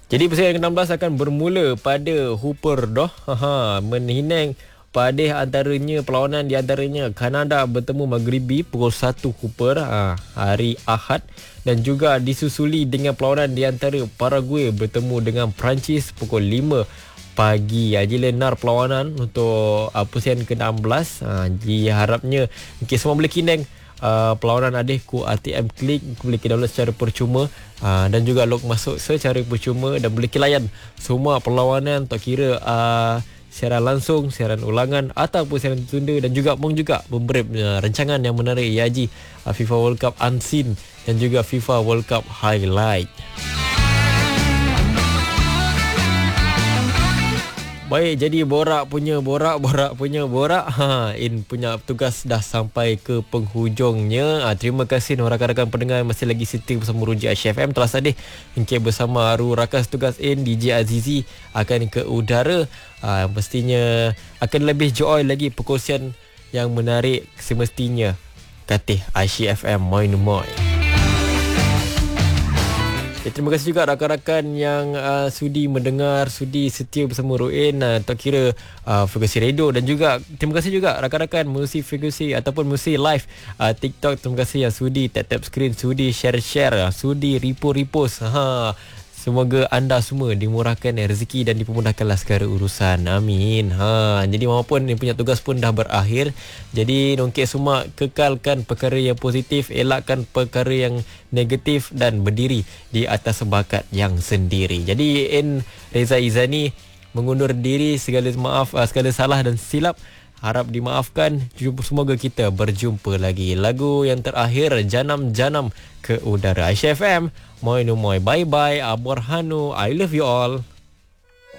Jadi persiapan ke-16 akan bermula pada Hooper dah. Menhinang pada antaranya perlawanan di antaranya Kanada bertemu Maghribi pukul 1 Hooper hari Ahad, dan juga disusuli dengan perlawanan di antara Paraguay bertemu dengan Perancis pukul 5 pagi. Lenar perlawanan untuk persiapan ke-16. Diharapnya semua boleh kinang perlawanan adikku ATM Klik, boleh download secara percuma dan juga log masuk secara percuma, dan boleh layan semua perlawanan, tak kira siaran langsung, siaran ulangan ataupun siaran tunda, dan juga memberi rancangan yang menarik Yaji FIFA World Cup Unseen dan juga FIFA World Cup Highlight. Baik, jadi borak punya borak. In punya tugas dah sampai ke penghujungnya. Terima kasih rakan-rakan pendengar yang masih lagi setia bersama Ruji Aisyah FM. Telah sedih bersama Aru rakan tugas In DJ Azizi akan ke udara. Pastinya akan lebih joy lagi perkongsian yang menarik semestinya. Katih Aisyah FM Moin. Terima kasih juga rakan-rakan yang sudi mendengar, sudi setia bersama Ruin, tak kira frekuensi radio, dan juga terima kasih juga rakan-rakan musi frekuensi ataupun musi live TikTok. Terima kasih yang sudi tap screen, sudi share, sudi repost. Semoga anda semua dimurahkan rezeki dan dipermudahkanlah segala urusan. Amin. Jadi maupun yang punya tugas pun dah berakhir. Jadi nongkek semua kekalkan perkara yang positif, elakkan perkara yang negatif, dan berdiri di atas bakat yang sendiri. Jadi Reza Izani mengundur diri, segala salah dan silap harap dimaafkan. Semoga kita berjumpa lagi. Lagu yang terakhir, Janam ke udara. Aisyah FM Moin. Bye bye. Aborhanu. I love you all.